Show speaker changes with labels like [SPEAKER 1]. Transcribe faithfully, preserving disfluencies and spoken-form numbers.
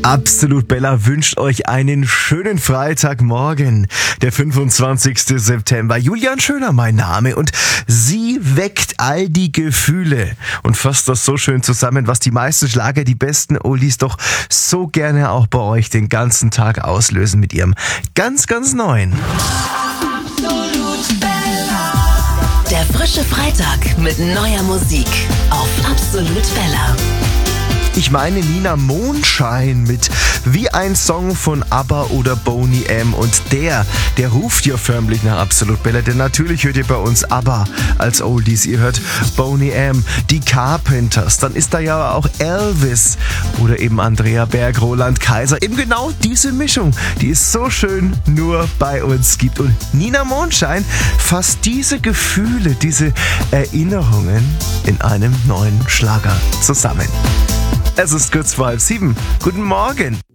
[SPEAKER 1] Absolut Bella wünscht euch einen schönen Freitagmorgen, der fünfundzwanzigste September. Julian Schöner mein Name und sie weckt all die Gefühle und fasst das so schön zusammen, was die meisten Schlager, die besten Oldies doch so gerne auch bei euch den ganzen Tag auslösen mit ihrem ganz, ganz neuen.
[SPEAKER 2] Der frische Freitag mit neuer Musik auf Absolut Bella.
[SPEAKER 1] Ich meine Nina Mondschein mit Wie ein Song von ABBA oder Boney M. Und der, der ruft ja förmlich nach Absolut Bella, denn natürlich hört ihr bei uns ABBA als Oldies. Ihr hört Boney M, die Carpenters, dann ist da ja auch Elvis oder eben Andrea Berg, Roland Kaiser. Eben genau diese Mischung, die es so schön nur bei uns gibt. Und Nina Mondschein fasst diese Gefühle, diese Erinnerungen in einem neuen Schlager zusammen. Es ist kurz vor halb sieben. Guten Morgen.